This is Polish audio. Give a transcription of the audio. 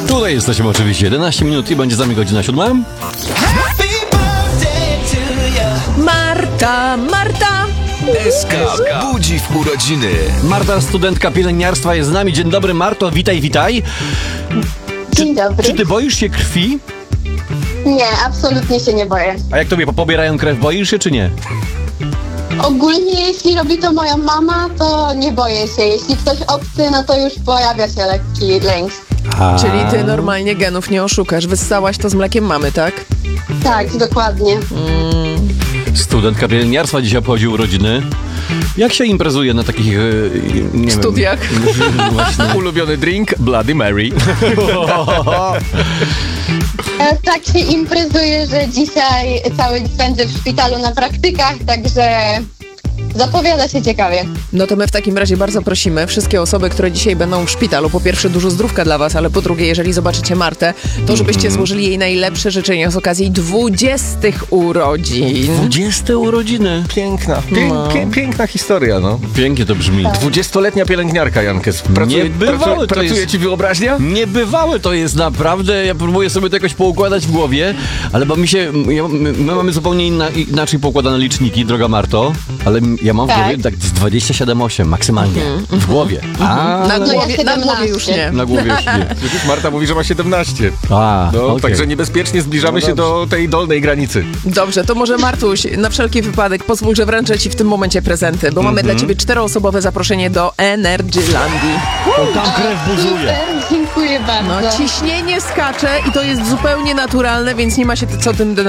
Tutaj jesteśmy oczywiście 11 minut i będzie za mnie godzina 7. Marta! SK budzi w urodziny. Marta, studentka pielęgniarstwa, jest z nami. Dzień dobry, Marto, witaj. Dzień dobry. Czy ty boisz się krwi? Nie, absolutnie się nie boję. A jak tobie pobierają krew, boisz się czy nie? Ogólnie jeśli robi to moja mama, to nie boję się. Jeśli ktoś obcy, no to już pojawia się lekki lęk. Czyli ty normalnie genów nie oszukasz. Wyssałaś to z mlekiem mamy, tak? Tak, dokładnie. Studentka pielęgniarstwa dzisiaj obchodzi urodziny. Jak się imprezuje na takich, nie Studiach. wiem, właśnie. Ulubiony drink Bloody Mary. Tak się imprezuje, że dzisiaj cały dzień spędzę w szpitalu na praktykach, także zapowiada się ciekawie. No to my w takim razie bardzo prosimy wszystkie osoby, które dzisiaj będą w szpitalu, po pierwsze dużo zdrówka dla was, ale po drugie, jeżeli zobaczycie Martę, to żebyście złożyli jej najlepsze życzenia z okazji 20 urodzin. 20 urodziny. Piękna. Piękna historia, no. Pięknie to brzmi. 20-letnia pielęgniarka, Jankes. Niebywałe to pracuje jest. ci wyobraźnia? Niebywałe to jest naprawdę. Ja próbuję sobie to jakoś poukładać w głowie, ale bo my mamy zupełnie inaczej poukładane liczniki, droga Marto, ale ja mam w Tak. głowie tak z 27,8 maksymalnie. W głowie. A Na No ja głowie, na głowie już 17. nie. na głowie już nie. Przecież Marta mówi, że ma 17. A, No, okej. także niebezpiecznie zbliżamy się do tej dolnej granicy. Dobrze, to może Martuś, na wszelki wypadek pozwól, że wręczę ci w tym momencie prezenty, bo mamy dla ciebie 4-osobowe zaproszenie do Energylandii. Tam krew buzuje. Super, dziękuję bardzo. No, ciśnienie skacze i to jest zupełnie naturalne, więc nie ma się co tym